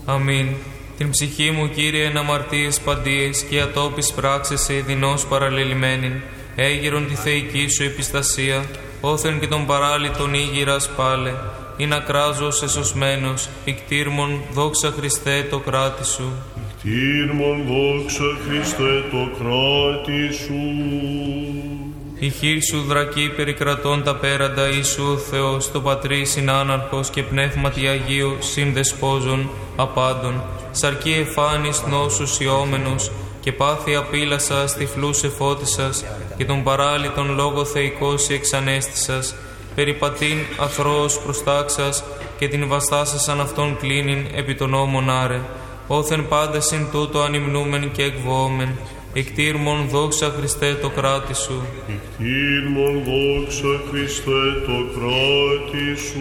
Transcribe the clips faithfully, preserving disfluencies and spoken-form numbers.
Αμήν. Την ψυχή μου, Κύριε, εν αμαρτίες παντίες και ατόπις πράξεις σε ειδινός παραλελημένην, έγερον τη θεϊκή σου επιστασία, όθεν και τον παράλυτον ήγηρας πάλε, ή να κράζω εσωσμένος, ικτήρμον δόξα Χριστέ το κράτη σου. Ικτήρμον δόξα Χριστέ το κράτη σου. Η χείρ σου δρακή περικρατών τα πέραντα, Ιησού Θεός, το Πατρί συνάναρχος και πνεύματι Αγίου συνδεσπόζων απάντων, σαρκή εφάνης νόσους ιόμενος και πάθη απείλασας τυφλούς εφώτισας και τον παράλυτον λόγο θεϊκός εξανέστησας, περιπατήν αθρώος προστάξας και την βαστάσασαν αυτόν κλίνην επί των ώμων άρε, όθεν πάντα συν τούτο ανυμνούμεν και εκβοόμεν. Εκτήρμον δόξα Χριστέ το κράτη σου. Εκτήρμον δόξα Χριστέ το κράτη σου.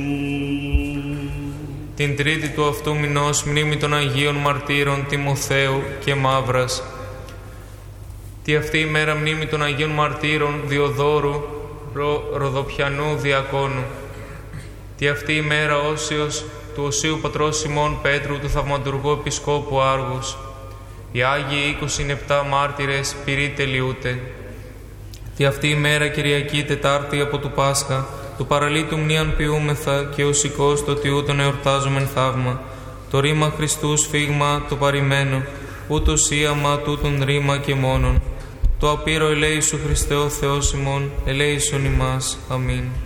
Την τρίτη του αυτού μηνός μνήμη των Αγίων Μαρτύρων Τιμοθέου και Μαύρας. Τη αυτή η μέρα μνήμη των Αγίων Μαρτύρων Διοδόρου Ρο, Ροδοπιανού Διακόνου. Τη αυτή η μέρα όσιος του Οσίου Πατρός Σιμών Πέτρου του Θαυματουργού Επισκόπου Άργους. Οι Άγιοι είκοσι επτά μάρτυρες πυρί τελειούτε. Τη αυτή η μέρα Κυριακή Τετάρτη από του Πάσχα, του παραλύτου μνήαν ποιούμεθα και ο σηκώς το τιούτον εορτάζομεν θαύμα. Το ρήμα Χριστού σφίγμα το παρημένο, ούτως ίαμα τούτον ρήμα και μόνον. Το απείρο ελέησου Χριστέ ο Θεός ημών, ελέησον ημάς. Αμήν.